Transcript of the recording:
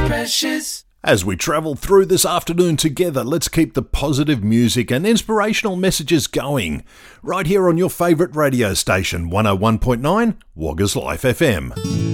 Precious. As we travel through this afternoon together, let's keep the positive music and inspirational messages going. Right here on your favourite radio station, 101.9 Woggers Life FM.